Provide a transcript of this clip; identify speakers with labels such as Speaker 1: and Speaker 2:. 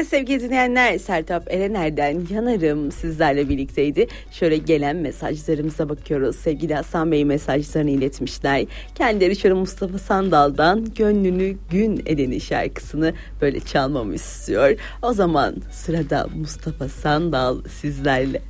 Speaker 1: sevgili dinleyenler, Sertab Erener'den Yanarım sizlerle birlikteydi. Şöyle gelen mesajlarımıza bakıyoruz. Sevgili Hasan Bey mesajlarını iletmişler. Kendileri şöyle Mustafa Sandal'dan Gönlünü Gün Edeni şarkısını böyle çalmamı istiyor. O zaman sırada Mustafa Sandal sizlerle.